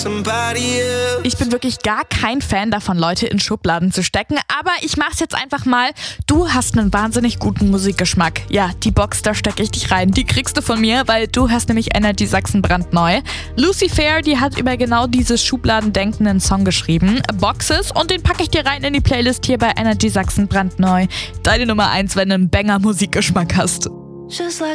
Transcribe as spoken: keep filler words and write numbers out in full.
Ich bin wirklich gar kein Fan davon, Leute in Schubladen zu stecken, aber ich mach's jetzt einfach mal. Du hast einen wahnsinnig guten Musikgeschmack. Ja, die Box, da stecke ich dich rein. Die kriegst du von mir, weil du hast nämlich Energy Sachsen brandneu. Lucy Fair, die hat über genau dieses Schubladendenken einen Song geschrieben. Boxes, und den packe ich dir rein in die Playlist hier bei Energy Sachsen brandneu. Deine Nummer eins, wenn du einen Banger-Musikgeschmack hast.